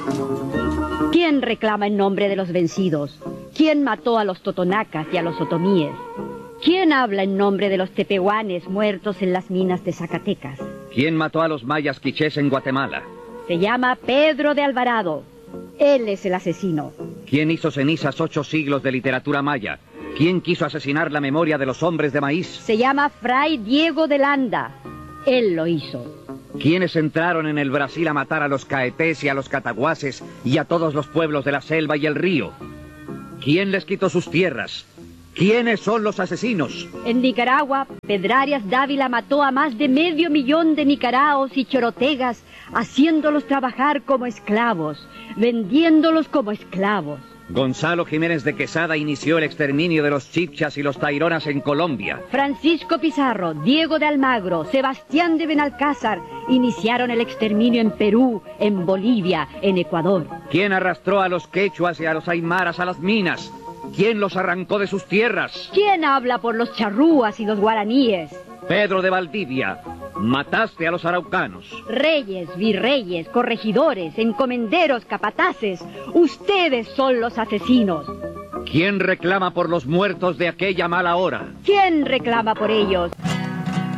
¿Quién reclama en nombre de los vencidos? ¿Quién mató a los totonacas y a los otomíes? ¿Quién habla en nombre de los tepehuanes muertos en las minas de Zacatecas? ¿Quién mató a los mayas quichés en Guatemala? Se llama Pedro de Alvarado. Él es el asesino. ¿Quién hizo cenizas 8 siglos de literatura maya? ¿Quién quiso asesinar la memoria de los hombres de maíz? Se llama Fray Diego de Landa. Él lo hizo. ¿Quiénes entraron en el Brasil a matar a los caetés y a los cataguases y a todos los pueblos de la selva y el río? ¿Quién les quitó sus tierras? ¿Quiénes son los asesinos? En Nicaragua, Pedrarias Dávila mató a más de 500,000 de nicaraos y chorotegas, haciéndolos trabajar como esclavos, vendiéndolos como esclavos. Gonzalo Jiménez de Quesada inició el exterminio de los chibchas y los taironas en Colombia. Francisco Pizarro, Diego de Almagro, Sebastián de Benalcázar iniciaron el exterminio en Perú, en Bolivia, en Ecuador. ¿Quién arrastró a los quechuas y a los aymaras a las minas? ¿Quién los arrancó de sus tierras? ¿Quién habla por los charrúas y los guaraníes? Pedro de Valdivia, mataste a los araucanos. Reyes, virreyes, corregidores, encomenderos, capataces, ustedes son los asesinos. ¿Quién reclama por los muertos de aquella mala hora? ¿Quién reclama por ellos?